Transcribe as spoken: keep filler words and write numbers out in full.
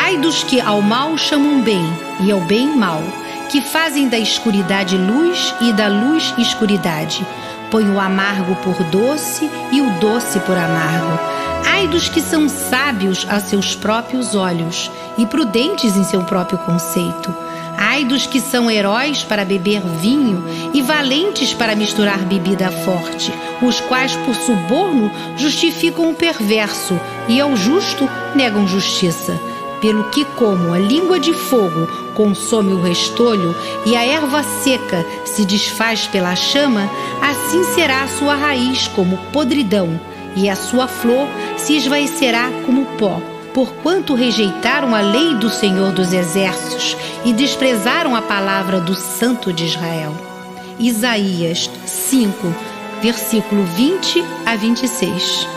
Ai dos que ao mal chamam bem e ao bem mal, que fazem da escuridade luz e da luz escuridade. Põe o amargo por doce e o doce por amargo. Ai dos que são sábios a seus próprios olhos e prudentes em seu próprio conceito. Ai dos que são heróis para beber vinho e valentes para misturar bebida forte, os quais por suborno justificam o perverso e ao justo negam justiça. Pelo que, como a língua de fogo consome o restolho e a erva seca se desfaz pela chama, assim será a sua raiz como podridão, e a sua flor se esvaecerá como pó, porquanto rejeitaram a lei do Senhor dos Exércitos e desprezaram a palavra do Santo de Israel. Isaías cinco, versículo vinte a vinte e seis.